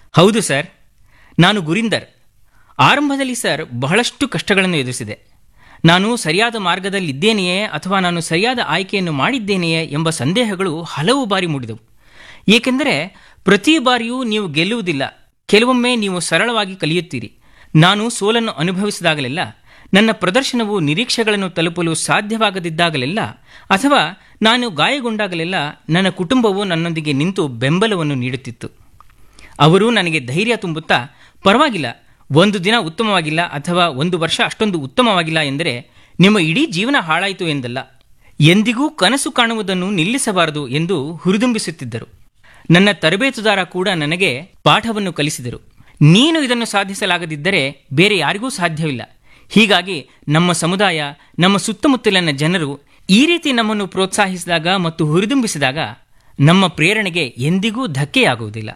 ಹೌದು ಸರ್, ನಾನು ಗುರಿಂದರ್. ಆರಂಭದಲ್ಲಿ ಸರ್ ಬಹಳಷ್ಟು ಕಷ್ಟಗಳನ್ನು ಎದುರಿಸಿದೆ. ನಾನು ಸರಿಯಾದ ಮಾರ್ಗದಲ್ಲಿದ್ದೇನೆಯೇ ಅಥವಾ ನಾನು ಸರಿಯಾದ ಆಯ್ಕೆಯನ್ನು ಮಾಡಿದ್ದೇನೆಯೇ ಎಂಬ ಸಂದೇಹಗಳು ಹಲವು ಬಾರಿ ಮೂಡಿದವು. ಏಕೆಂದರೆ ಪ್ರತಿ ಬಾರಿಯೂ ನೀವು ಗೆಲ್ಲುವುದಿಲ್ಲ, ಕೆಲವೊಮ್ಮೆ ನೀವು ಸರಳವಾಗಿ ಕಲಿಯುತ್ತೀರಿ. ನಾನು ಸೋಲನ್ನು ಅನುಭವಿಸಿದಾಗಲೆಲ್ಲ, ನನ್ನ ಪ್ರದರ್ಶನವು ನಿರೀಕ್ಷೆಗಳನ್ನು ತಲುಪಲು ಸಾಧ್ಯವಾಗದಿದ್ದಾಗಲೆಲ್ಲ, ಅಥವಾ ನಾನು ಗಾಯಗೊಂಡಾಗಲೆಲ್ಲ ನನ್ನ ಕುಟುಂಬವು ನನ್ನೊಂದಿಗೆ ನಿಂತು ಬೆಂಬಲವನ್ನು ನೀಡುತ್ತಿತ್ತು. ಅವರು ನನಗೆ ಧೈರ್ಯ ತುಂಬುತ್ತಾ, ಪರವಾಗಿಲ್ಲ, ಒಂದು ದಿನ ಉತ್ತಮವಾಗಿಲ್ಲ ಅಥವಾ ಒಂದು ವರ್ಷ ಅಷ್ಟೊಂದು ಉತ್ತಮವಾಗಿಲ್ಲ ಎಂದರೆ ನಿಮ್ಮ ಇಡೀ ಜೀವನ ಹಾಳಾಯಿತು ಎಂದಲ್ಲ, ಎಂದಿಗೂ ಕನಸು ಕಾಣುವುದನ್ನು ನಿಲ್ಲಿಸಬಾರದು ಎಂದು ಹುರಿದುಂಬಿಸುತ್ತಿದ್ದರು. ನನ್ನ ತರಬೇತುದಾರ ಕೂಡ ನನಗೆ ಪಾಠವನ್ನು ಕಲಿಸಿದರು. ನೀನು ಇದನ್ನು ಸಾಧಿಸಲಾಗದಿದ್ದರೆ ಬೇರೆ ಯಾರಿಗೂ ಸಾಧ್ಯವಿಲ್ಲ. ಹೀಗಾಗಿ ನಮ್ಮ ಸಮುದಾಯ, ನಮ್ಮ ಸುತ್ತಮುತ್ತಲಿನ ಜನರು ಈ ರೀತಿ ನಮ್ಮನ್ನು ಪ್ರೋತ್ಸಾಹಿಸಿದಾಗ ಮತ್ತು ಹುರಿದುಂಬಿಸಿದಾಗ ನಮ್ಮ ಪ್ರೇರಣೆಗೆ ಎಂದಿಗೂ ಧಕ್ಕೆಯಾಗುವುದಿಲ್ಲ.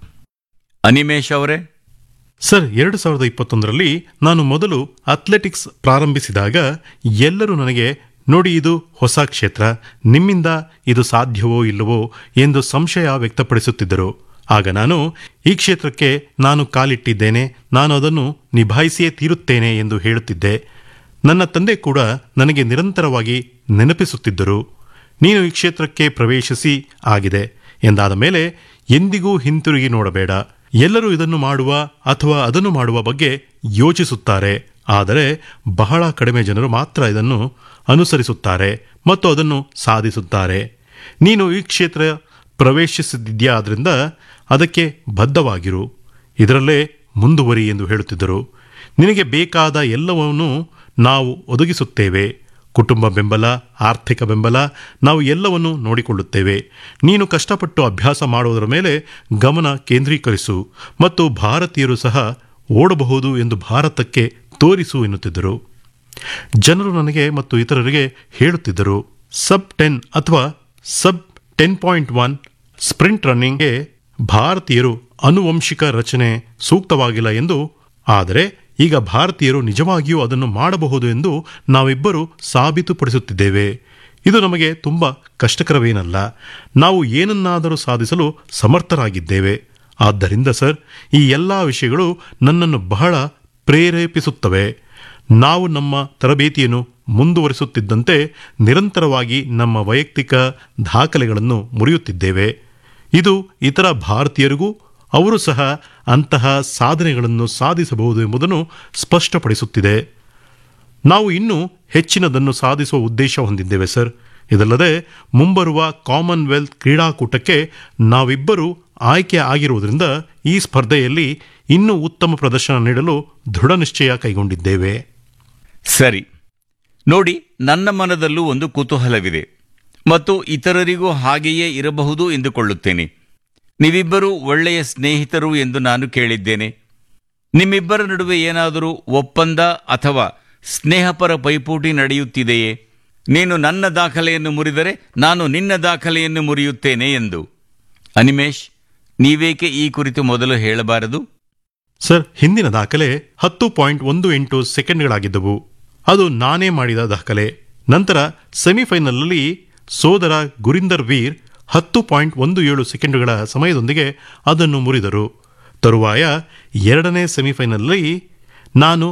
ಅನಿಮೇಶ್ ಅವರೇ, ಸರ್, 2021ರಲ್ಲಿ ನಾನು ಮೊದಲು ಅಥ್ಲೆಟಿಕ್ಸ್ ಪ್ರಾರಂಭಿಸಿದಾಗ ಎಲ್ಲರೂ ನನಗೆ, ನೋಡಿ, ಇದು ಹೊಸ ಕ್ಷೇತ್ರ, ನಿಮ್ಮಿಂದ ಇದು ಸಾಧ್ಯವೋ ಇಲ್ಲವೋ ಎಂದು ಸಂಶಯ ವ್ಯಕ್ತಪಡಿಸುತ್ತಿದ್ದರು. ಆಗ ನಾನು, ಈ ಕ್ಷೇತ್ರಕ್ಕೆ ನಾನು ಕಾಲಿಟ್ಟಿದ್ದೇನೆ, ನಾನು ಅದನ್ನು ನಿಭಾಯಿಸಿಯೇ ತೀರುತ್ತೇನೆ ಎಂದು ಹೇಳುತ್ತಿದ್ದೆ. ನನ್ನ ತಂದೆ ಕೂಡ ನನಗೆ ನಿರಂತರವಾಗಿ ನೆನಪಿಸುತ್ತಿದ್ದರು, ನೀನು ಈ ಕ್ಷೇತ್ರಕ್ಕೆ ಪ್ರವೇಶಿಸಿ ಆಗಿದೆ ಎಂದಾದ ಮೇಲೆ ಎಂದಿಗೂ ಹಿಂತಿರುಗಿ ನೋಡಬೇಡ. ಎಲ್ಲರೂ ಇದನ್ನು ಮಾಡುವ ಅಥವಾ ಅದನ್ನು ಮಾಡುವ ಬಗ್ಗೆ ಯೋಚಿಸುತ್ತಾರೆ, ಆದರೆ ಬಹಳ ಕಡಿಮೆ ಜನರು ಮಾತ್ರ ಇದನ್ನು ಅನುಸರಿಸುತ್ತಾರೆ ಮತ್ತು ಅದನ್ನು ಸಾಧಿಸುತ್ತಾರೆ. ನೀನು ಈ ಕ್ಷೇತ್ರ ಪ್ರವೇಶಿಸಿದ್ಯಾ, ಆದ್ದರಿಂದ ಅದಕ್ಕೆ ಬದ್ಧವಾಗಿರು, ಇದರಲ್ಲೇ ಮುಂದುವರಿ ಎಂದು ಹೇಳುತ್ತಿದ್ದರು. ನಿನಗೆ ಬೇಕಾದ ಎಲ್ಲವನ್ನೂ ನಾವು ಒದಗಿಸುತ್ತೇವೆ, ಕುಟುಂಬ ಬೆಂಬಲ, ಆರ್ಥಿಕ ಬೆಂಬಲ, ನಾವು ಎಲ್ಲವನ್ನೂ ನೋಡಿಕೊಳ್ಳುತ್ತೇವೆ. ನೀನು ಕಷ್ಟಪಟ್ಟು ಅಭ್ಯಾಸ ಮಾಡುವುದರ ಮೇಲೆ ಗಮನ ಕೇಂದ್ರೀಕರಿಸು ಮತ್ತು ಭಾರತೀಯರು ಸಹ ಓಡಬಹುದು ಎಂದು ಭಾರತಕ್ಕೆ ತೋರಿಸು ಎನ್ನುತ್ತಿದ್ದರು. ಜನರು ನನಗೆ ಮತ್ತು ಇತರರಿಗೆ ಹೇಳುತ್ತಿದ್ದರು, ಸಬ್ 10 ಅಥವಾ ಸಬ್ 10.1 ಸ್ಪ್ರಿಂಟ್ ರನ್ನಿಂಗ್ಗೆ ಭಾರತೀಯರು ಆನುವಂಶಿಕ ರಚನೆ ಸೂಕ್ತವಾಗಿಲ್ಲ ಎಂದು. ಆದರೆ ಈಗ ಭಾರತೀಯರು ನಿಜವಾಗಿಯೂ ಅದನ್ನು ಮಾಡಬಹುದು ಎಂದು ನಾವಿಬ್ಬರು ಸಾಬೀತುಪಡಿಸುತ್ತಿದ್ದೇವೆ. ಇದು ನಮಗೆ ತುಂಬ ಕಷ್ಟಕರವೇನಲ್ಲ, ನಾವು ಏನನ್ನಾದರೂ ಸಾಧಿಸಲು ಸಮರ್ಥರಾಗಿದ್ದೇವೆ. ಆದ್ದರಿಂದ ಸರ್, ಈ ಎಲ್ಲ ವಿಷಯಗಳು ನನ್ನನ್ನು ಬಹಳ ಪ್ರೇರೇಪಿಸುತ್ತವೆ. ನಾವು ನಮ್ಮ ತರಬೇತಿಯನ್ನು ಮುಂದುವರಿಸುತ್ತಿದ್ದಂತೆ ನಿರಂತರವಾಗಿ ನಮ್ಮ ವೈಯಕ್ತಿಕ ದಾಖಲೆಗಳನ್ನು ಮುರಿಯುತ್ತಿದ್ದೇವೆ. ಇದು ಇತರ ಭಾರತೀಯರಿಗೂ ಅವರು ಸಹ ಅಂತಹ ಸಾಧನೆಗಳನ್ನು ಸಾಧಿಸಬಹುದು ಎಂಬುದನ್ನು ಸ್ಪಷ್ಟಪಡಿಸುತ್ತಿದೆ. ನಾವು ಇನ್ನೂ ಹೆಚ್ಚಿನದನ್ನು ಸಾಧಿಸುವ ಉದ್ದೇಶ ಹೊಂದಿದ್ದೇವೆ ಸರ್. ಇದಲ್ಲದೆ ಮುಂಬರುವ ಕಾಮನ್ವೆಲ್ತ್ ಕ್ರೀಡಾಕೂಟಕ್ಕೆ ನಾವಿಬ್ಬರೂ ಆಯ್ಕೆ ಆಗಿರುವುದರಿಂದ ಈ ಸ್ಪರ್ಧೆಯಲ್ಲಿ ಇನ್ನೂ ಉತ್ತಮ ಪ್ರದರ್ಶನ ನೀಡಲು ದೃಢ ನಿಶ್ಚಯ ಕೈಗೊಂಡಿದ್ದೇವೆ. ಸರಿ, ನೋಡಿ, ನನ್ನ ಮನದಲ್ಲೂ ಒಂದು ಕುತೂಹಲವಿದೆ ಮತ್ತು ಇತರರಿಗೂ ಹಾಗೆಯೇ ಇರಬಹುದು ಎಂದುಕೊಳ್ಳುತ್ತೇನೆ. ನೀವಿಬ್ಬರೂ ಒಳ್ಳೆಯ ಸ್ನೇಹಿತರು ಎಂದು ನಾನು ಕೇಳಿದ್ದೇನೆ. ನಿಮ್ಮಿಬ್ಬರ ನಡುವೆ ಏನಾದರೂ ಒಪ್ಪಂದ ಅಥವಾ ಸ್ನೇಹಪರ ಪೈಪೋಟಿ ನಡೆಯುತ್ತಿದೆಯೇ? ನೀನು ನನ್ನ ದಾಖಲೆಯನ್ನು ಮುರಿದರೆ ನಾನು ನಿನ್ನ ದಾಖಲೆಯನ್ನು ಮುರಿಯುತ್ತೇನೆ ಎಂದು. ಅನಿಮೇಶ್, ನೀವೇಕೆ ಈ ಕುರಿತು ಮೊದಲು ಹೇಳಬಾರದು? ಸರ್, ಹಿಂದಿನ ದಾಖಲೆ 10.18 ಸೆಕೆಂಡ್ಗಳಾಗಿದ್ದವು. ಅದು ನಾನೇ ಮಾಡಿದ ದಾಖಲೆ. ನಂತರ ಸೆಮಿಫೈನಲ್ನಲ್ಲಿ ಸೋದರ ಗುರಿಂದರ್ ವೀರ್ 10.17 ಸೆಕೆಂಡುಗಳ ಸಮಯದೊಂದಿಗೆ ಅದನ್ನು ಮುರಿದರು. ತರುವಾಯ ಎರಡನೇ ಸೆಮಿಫೈನಲ್ನಲ್ಲಿ ನಾನು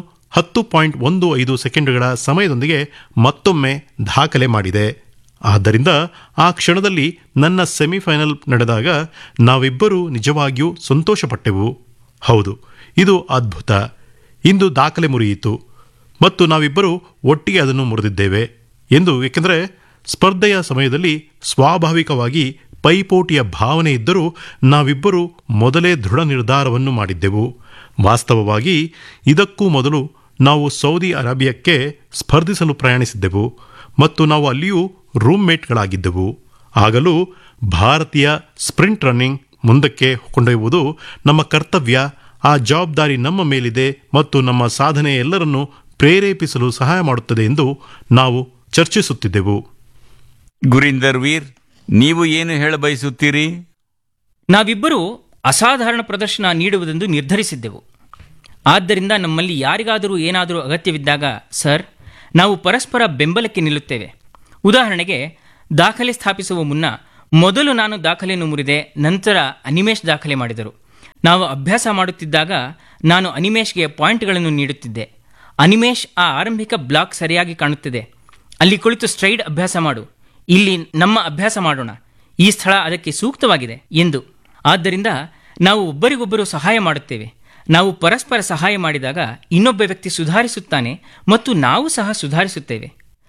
10.15 ಸೆಕೆಂಡುಗಳ ಸಮಯದೊಂದಿಗೆ ಮತ್ತೊಮ್ಮೆ ದಾಖಲೆ ಮಾಡಿದೆ. ಆದ್ದರಿಂದ ಆ ಕ್ಷಣದಲ್ಲಿ ನನ್ನ ಸೆಮಿಫೈನಲ್ ನಡೆದಾಗ ನಾವಿಬ್ಬರೂ ನಿಜವಾಗಿಯೂ ಸಂತೋಷಪಟ್ಟೆವು. ಹೌದು, ಇದು ಅದ್ಭುತ, ಇಂದು ದಾಖಲೆ ಮುರಿಯಿತು ಮತ್ತು ನಾವಿಬ್ಬರೂ ಒಟ್ಟಿಗೆ ಅದನ್ನು ಮುರಿದಿದ್ದೇವೆ ಎಂದು. ಏಕೆಂದರೆ ಸ್ಪರ್ಧೆಯ ಸಮಯದಲ್ಲಿ ಸ್ವಾಭಾವಿಕವಾಗಿ ಪೈಪೋಟಿಯ ಭಾವನೆ ಇದ್ದರೂ ನಾವಿಬ್ಬರೂ ಮೊದಲೇ ದೃಢ ನಿರ್ಧಾರವನ್ನು ಮಾಡಿದ್ದೆವು. ವಾಸ್ತವವಾಗಿ ಇದಕ್ಕೂ ಮೊದಲು ನಾವು ಸೌದಿ ಅರೇಬಿಯಾಕ್ಕೆ ಸ್ಪರ್ಧಿಸಲು ಪ್ರಯಾಣಿಸಿದ್ದೆವು ಮತ್ತು ನಾವು ಅಲ್ಲಿಯೂ ರೂಮ್ಮೇಟ್ಗಳಾಗಿದ್ದೆವು. ಆಗಲೂ ಭಾರತೀಯ ಸ್ಪ್ರಿಂಟ್ ರನ್ನಿಂಗ್ ಮುಂದಕ್ಕೆ ಕೊಂಡೊಯ್ಯುವುದು ನಮ್ಮ ಕರ್ತವ್ಯ, ಆ ಜವಾಬ್ದಾರಿ ನಮ್ಮ ಮೇಲಿದೆ ಮತ್ತು ನಮ್ಮ ಸಾಧನೆ ಎಲ್ಲರನ್ನೂ ಪ್ರೇರೇಪಿಸಲು ಸಹಾಯ ಮಾಡುತ್ತದೆ ಎಂದು ನಾವು ಚರ್ಚಿಸುತ್ತಿದ್ದೆವು. ಗುರಿಂದರ್ ವೀರ್, ನೀವು ಏನು ಹೇಳಬಯಸುತ್ತೀರಿ? ನಾವಿಬ್ಬರೂ ಅಸಾಧಾರಣ ಪ್ರದರ್ಶನ ನೀಡುವುದೆಂದು ನಿರ್ಧರಿಸಿದ್ದೆವು. ಆದ್ದರಿಂದ ನಮ್ಮಲ್ಲಿ ಯಾರಿಗಾದರೂ ಏನಾದರೂ ಅಗತ್ಯವಿದ್ದಾಗ ಸರ್, ನಾವು ಪರಸ್ಪರ ಬೆಂಬಲಕ್ಕೆ ನಿಲ್ಲುತ್ತೇವೆ. ಉದಾಹರಣೆಗೆ, ದಾಖಲೆ ಸ್ಥಾಪಿಸುವ ಮುನ್ನ ಮೊದಲು ನಾನು ದಾಖಲೆಯನ್ನು ಮುರಿದೆ, ನಂತರ ಅನಿಮೇಶ್ ದಾಖಲೆ ಮಾಡಿದರು. ನಾವು ಅಭ್ಯಾಸ ಮಾಡುತ್ತಿದ್ದಾಗ ನಾನು ಅನಿಮೇಶ್ಗೆ ಪಾಯಿಂಟ್ಗಳನ್ನು ನೀಡುತ್ತಿದ್ದೆ. ಅನಿಮೇಶ್, ಆ ಆರಂಭಿಕ ಬ್ಲಾಕ್ ಸರಿಯಾಗಿ ಕಾಣುತ್ತಿದೆ, ಅಲ್ಲಿ ಕುಳಿತು ಸ್ಟ್ರೈಡ್ ಅಭ್ಯಾಸ ಮಾಡು, ಇಲ್ಲಿ ನಮ್ಮ ಅಭ್ಯಾಸ ಮಾಡೋಣ, ಈ ಸ್ಥಳ ಅದಕ್ಕೆ ಸೂಕ್ತವಾಗಿದೆ ಎಂದು. ಆದ್ದರಿಂದ ನಾವು ಒಬ್ಬರಿಗೊಬ್ಬರು ಸಹಾಯ ಮಾಡುತ್ತೇವೆ. ನಾವು ಪರಸ್ಪರ ಸಹಾಯ ಮಾಡಿದಾಗ ಇನ್ನೊಬ್ಬ ವ್ಯಕ್ತಿ ಸುಧಾರಿಸುತ್ತಾನೆ ಮತ್ತು ನಾವು ಸಹ ಸುಧಾರಿಸುತ್ತೇವೆ.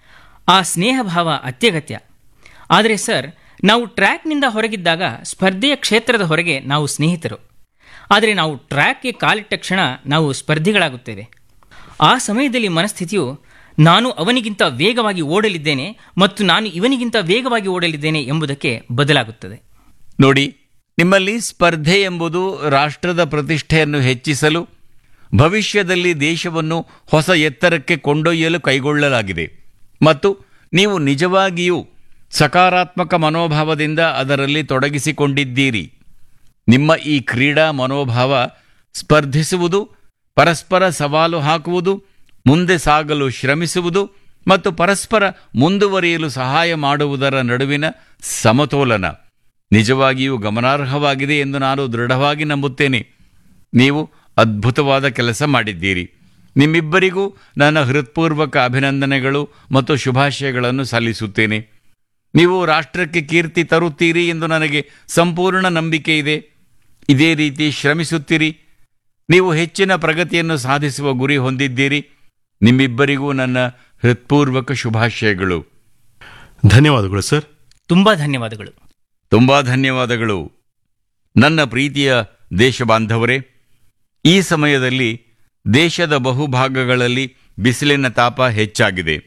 ಆ ಸ್ನೇಹ ಭಾವ ಅತ್ಯಗತ್ಯ. ಆದರೆ ಸರ್, ನಾವು ಟ್ರ್ಯಾಕ್ನಿಂದ ಹೊರಗಿದ್ದಾಗ ಸ್ಪರ್ಧೆಯ ಕ್ಷೇತ್ರದ ಹೊರಗೆ ನಾವು ಸ್ನೇಹಿತರು. ಆದರೆ ನಾವು ಟ್ರ್ಯಾಕ್ಗೆ ಕಾಲಿಟ್ಟ ಕ್ಷಣ ನಾವು ಸ್ಪರ್ಧಿಗಳಾಗುತ್ತೇವೆ. ಆ ಸಮಯದಲ್ಲಿ ಮನಸ್ಥಿತಿಯು ನಾನು ಅವನಿಗಿಂತ ವೇಗವಾಗಿ ಓಡಲಿದ್ದೇನೆ ಮತ್ತು ನಾನು ಇವನಿಗಿಂತ ವೇಗವಾಗಿ ಓಡಲಿದ್ದೇನೆ ಎಂಬುದಕ್ಕೆ ಬದಲಾಗುತ್ತದೆ. ನೋಡಿ, ನಿಮ್ಮಲ್ಲಿ ಸ್ಪರ್ಧೆ ಎಂಬುದು ರಾಷ್ಟ್ರದ ಪ್ರತಿಷ್ಠೆಯನ್ನು ಹೆಚ್ಚಿಸಲು, ಭವಿಷ್ಯದಲ್ಲಿ ದೇಶವನ್ನು ಹೊಸ ಎತ್ತರಕ್ಕೆ ಕೊಂಡೊಯ್ಯಲು ಕೈಗೊಳ್ಳಲಾಗಿದೆ ಮತ್ತು ನೀವು ನಿಜವಾಗಿಯೂ ಸಕಾರಾತ್ಮಕ ಮನೋಭಾವದಿಂದ ಅದರಲ್ಲಿ ತೊಡಗಿಸಿಕೊಂಡಿದ್ದೀರಿ. ನಿಮ್ಮ ಈ ಕ್ರೀಡಾ ಮನೋಭಾವ ಸ್ಪರ್ಧಿಸುವುದು, ಪರಸ್ಪರ ಸವಾಲು ಹಾಕುವುದು, ಮುಂದೆ ಸಾಗಲು ಶ್ರಮಿಸುವುದು ಮತ್ತು ಪರಸ್ಪರ ಮುಂದುವರಿಯಲು ಸಹಾಯ ಮಾಡುವುದರ ನಡುವಿನ ಸಮತೋಲನ ನಿಜವಾಗಿಯೂ ಗಮನಾರ್ಹವಾಗಿದೆ ಎಂದು ನಾನು ದೃಢವಾಗಿ ನಂಬುತ್ತೇನೆ. ನೀವು ಅದ್ಭುತವಾದ ಕೆಲಸ ಮಾಡಿದ್ದೀರಿ. ನಿಮ್ಮಿಬ್ಬರಿಗೂ ನನ್ನ ಹೃತ್ಪೂರ್ವಕ ಅಭಿನಂದನೆಗಳು ಮತ್ತು ಶುಭಾಶಯಗಳನ್ನು ಸಲ್ಲಿಸುತ್ತೇನೆ. ನೀವು ರಾಷ್ಟ್ರಕ್ಕೆ ಕೀರ್ತಿ ತರುತ್ತೀರಿ ಎಂದು ನನಗೆ ಸಂಪೂರ್ಣ ನಂಬಿಕೆ ಇದೆ. ಇದೇ ರೀತಿ ಶ್ರಮಿಸುತ್ತೀರಿ. ನೀವು ಹೆಚ್ಚಿನ ಪ್ರಗತಿಯನ್ನು ಸಾಧಿಸುವ ಗುರಿ ಹೊಂದಿದ್ದೀರಿ. ನಿಮ್ಮಿಬ್ಬರಿಗೂ ನನ್ನ ಹೃತ್ಪೂರ್ವಕ ಶುಭಾಶಯಗಳು. ಧನ್ಯವಾದಗಳು ಸರ್. ತುಂಬ ಧನ್ಯವಾದಗಳು. ತುಂಬ ಧನ್ಯವಾದಗಳು. ನನ್ನ ಪ್ರೀತಿಯ ದೇಶಬಾಂಧವರೇ, ಈ ಸಮಯದಲ್ಲಿ ದೇಶದ ಬಹುಭಾಗಗಳಲ್ಲಿ ಬಿಸಿಲಿನ ತಾಪ ಹೆಚ್ಚಾಗಿದೆ.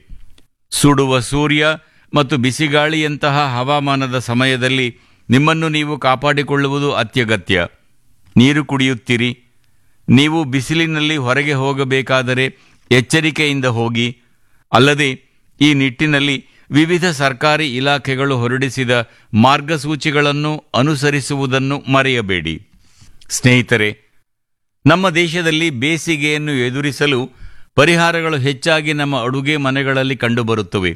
ಸುಡುವ ಸೂರ್ಯ ಮತ್ತು ಬಿಸಿಗಾಳಿಯಂತಹ ಹವಾಮಾನದ ಸಮಯದಲ್ಲಿ ನಿಮ್ಮನ್ನು ನೀವು ಕಾಪಾಡಿಕೊಳ್ಳುವುದು ಅತ್ಯಗತ್ಯ. ನೀರು ಕುಡಿಯುತ್ತೀರಿ. ನೀವು ಬಿಸಿಲಿನಲ್ಲಿ ಹೊರಗೆ ಹೋಗಬೇಕಾದರೆ ಎಚ್ಚರಿಕೆಯಿಂದ ಹೋಗಿ. ಅಲ್ಲದೆ ಈ ನಿಟ್ಟಿನಲ್ಲಿ ವಿವಿಧ ಸರ್ಕಾರಿ ಇಲಾಖೆಗಳು ಹೊರಡಿಸಿದ ಮಾರ್ಗಸೂಚಿಗಳನ್ನು ಅನುಸರಿಸುವುದನ್ನು ಮರೆಯಬೇಡಿ. ಸ್ನೇಹಿತರೆ, ನಮ್ಮ ದೇಶದಲ್ಲಿ ಬೇಸಿಗೆಯನ್ನು ಎದುರಿಸಲು ಪರಿಹಾರಗಳು ಹೆಚ್ಚಾಗಿ ನಮ್ಮ ಅಡುಗೆ ಮನೆಗಳಲ್ಲಿ ಕಂಡುಬರುತ್ತವೆ.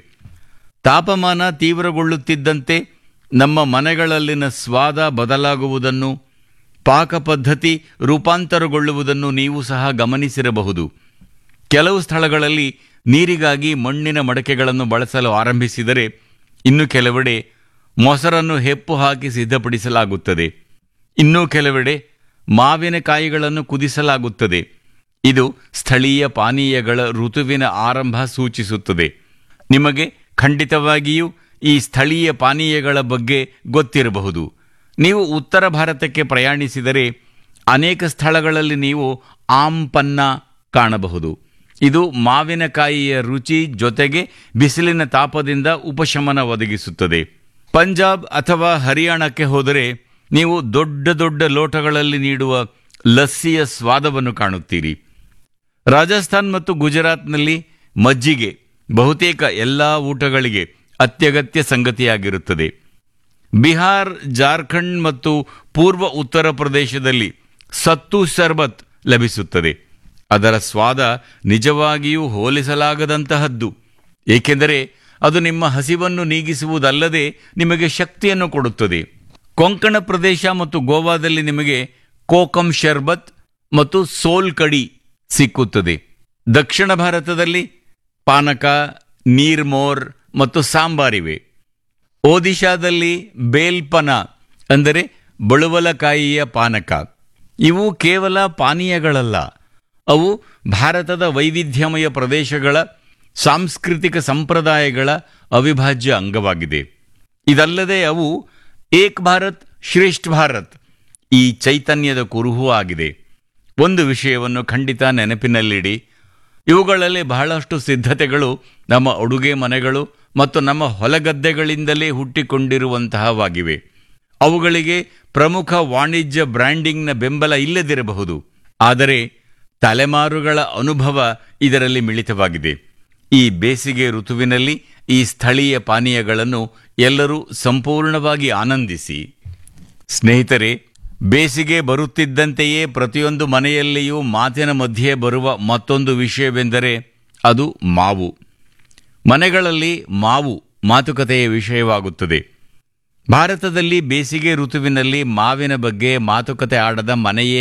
ತಾಪಮಾನ ತೀವ್ರಗೊಳ್ಳುತ್ತಿದ್ದಂತೆ ನಮ್ಮ ಮನೆಗಳಲ್ಲಿನ ಸ್ವಾದ ಬದಲಾಗುವುದನ್ನು, ಪಾಕ ಪದ್ಧತಿ ರೂಪಾಂತರಗೊಳ್ಳುವುದನ್ನು ನೀವು ಸಹ ಗಮನಿಸಿರಬಹುದು. ಕೆಲವು ಸ್ಥಳಗಳಲ್ಲಿ ನೀರಿಗಾಗಿ ಮಣ್ಣಿನ ಮಡಕೆಗಳನ್ನು ಬಳಸಲು ಆರಂಭಿಸಿದರೆ, ಇನ್ನು ಕೆಲವೆಡೆ ಮೊಸರನ್ನು ಹೆಪ್ಪು ಹಾಕಿ ಸಿದ್ಧಪಡಿಸಲಾಗುತ್ತದೆ. ಇನ್ನೂ ಕೆಲವೆಡೆ ಮಾವಿನಕಾಯಿಗಳನ್ನು ಕುದಿಸಲಾಗುತ್ತದೆ. ಇದು ಸ್ಥಳೀಯ ಪಾನೀಯಗಳ ಋತುವಿನ ಆರಂಭ ಸೂಚಿಸುತ್ತದೆ. ನಿಮಗೆ ಖಂಡಿತವಾಗಿಯೂ ಈ ಸ್ಥಳೀಯ ಪಾನೀಯಗಳ ಬಗ್ಗೆ ಗೊತ್ತಿರಬಹುದು. ನೀವು ಉತ್ತರ ಭಾರತಕ್ಕೆ ಪ್ರಯಾಣಿಸಿದರೆ ಅನೇಕ ಸ್ಥಳಗಳಲ್ಲಿ ನೀವು ಆಮ್ ಪನ್ನ ಕಾಣಬಹುದು. ಇದು ಮಾವಿನಕಾಯಿಯ ರುಚಿ ಜೊತೆಗೆ ಬಿಸಿಲಿನ ತಾಪದಿಂದ ಉಪಶಮನ ಒದಗಿಸುತ್ತದೆ. ಪಂಜಾಬ್ ಅಥವಾ ಹರಿಯಾಣಕ್ಕೆ ಹೋದರೆ ನೀವು ದೊಡ್ಡ ದೊಡ್ಡ ಲೋಟಗಳಲ್ಲಿ ನೀಡುವ ಲಸ್ಸಿಯ ಸ್ವಾದವನ್ನು ಕಾಣುತ್ತೀರಿ. ರಾಜಸ್ಥಾನ್ ಮತ್ತು ಗುಜರಾತ್ನಲ್ಲಿ ಮಜ್ಜಿಗೆ ಬಹುತೇಕ ಎಲ್ಲ ಊಟಗಳಿಗೆ ಅತ್ಯಗತ್ಯ ಸಂಗತಿಯಾಗಿರುತ್ತದೆ. ಬಿಹಾರ್, ಜಾರ್ಖಂಡ್ ಮತ್ತು ಪೂರ್ವ ಉತ್ತರ ಪ್ರದೇಶದಲ್ಲಿ ಸತ್ತು ಶರ್ಬತ್ ಲಭಿಸುತ್ತದೆ. ಅದರ ಸ್ವಾದ ನಿಜವಾಗಿಯೂ ಹೋಲಿಸಲಾಗದಂತಹದ್ದು, ಏಕೆಂದರೆ ಅದು ನಿಮ್ಮ ಹಸಿವನ್ನು ನೀಗಿಸುವುದಲ್ಲದೆ ನಿಮಗೆ ಶಕ್ತಿಯನ್ನು ಕೊಡುತ್ತದೆ. ಕೊಂಕಣ ಪ್ರದೇಶ ಮತ್ತು ಗೋವಾದಲ್ಲಿ ನಿಮಗೆ ಕೋಕಂ ಶರ್ಬತ್ ಮತ್ತು ಸೋಲ್ ಕಡಿ ಸಿಕ್ಕುತ್ತದೆ. ದಕ್ಷಿಣ ಭಾರತದಲ್ಲಿ ಪಾನಕ, ನೀರ್ಮೋರ್ ಮತ್ತು ಸಾಂಬಾರಿವೆ. ಒಡಿಶಾದಲ್ಲಿ ಬೇಲ್ಪನ ಅಂದರೆ ಬಳುವಲಕಾಯಿಯ ಪಾನಕ. ಇವು ಕೇವಲ ಪಾನೀಯಗಳಲ್ಲ, ಅವು ಭಾರತದ ವೈವಿಧ್ಯಮಯ ಪ್ರದೇಶಗಳ ಸಾಂಸ್ಕೃತಿಕ ಸಂಪ್ರದಾಯಗಳ ಅವಿಭಾಜ್ಯ ಅಂಗವಾಗಿದೆ. ಇದಲ್ಲದೆ ಅವು ಏಕ್ ಭಾರತ್ ಶ್ರೇಷ್ಠ ಭಾರತ್ ಈ ಚೈತನ್ಯದ ಕುರುಹೂ ಆಗಿದೆ. ಒಂದು ವಿಷಯವನ್ನು ಖಂಡಿತ ನೆನಪಿನಲ್ಲಿಡಿ, ಇವುಗಳಲ್ಲಿ ಬಹಳಷ್ಟು ಸಿದ್ಧತೆಗಳು ನಮ್ಮ ಅಡುಗೆ ಮನೆಗಳು ಮತ್ತು ನಮ್ಮ ಹೊಲಗದ್ದೆಗಳಿಂದಲೇ ಹುಟ್ಟಿಕೊಂಡಿರುವಂತಹವಾಗಿವೆ. ಅವುಗಳಿಗೆ ಪ್ರಮುಖ ವಾಣಿಜ್ಯ ಬ್ರ್ಯಾಂಡಿಂಗ್ನ ಬೆಂಬಲ ಇಲ್ಲದಿರಬಹುದು, ಆದರೆ ತಲೆಮಾರುಗಳ ಅನುಭವ ಇದರಲ್ಲಿ ಮಿಳಿತವಾಗಿದೆ. ಈ ಬೇಸಿಗೆ ಋತುವಿನಲ್ಲಿ ಈ ಸ್ಥಳೀಯ ಪಾನೀಯಗಳನ್ನು ಎಲ್ಲರೂ ಸಂಪೂರ್ಣವಾಗಿ ಆನಂದಿಸಿ. ಸ್ನೇಹಿತರೆ, ಬೇಸಿಗೆ ಬರುತ್ತಿದ್ದಂತೆಯೇ ಪ್ರತಿಯೊಂದು ಮನೆಯಲ್ಲಿಯೂ ಮಾತಿನ ಮಧ್ಯೆ ಬರುವ ಮತ್ತೊಂದು ವಿಷಯವೆಂದರೆ ಅದು ಮಾವು. ಮನೆಗಳಲ್ಲಿ ಮಾವು ಮಾತುಕತೆಯ ವಿಷಯವಾಗುತ್ತದೆ. ಭಾರತದಲ್ಲಿ ಬೇಸಿಗೆ ಋತುವಿನಲ್ಲಿ ಮಾವಿನ ಬಗ್ಗೆ ಮಾತುಕತೆ ಆಡದ ಮನೆಯೇ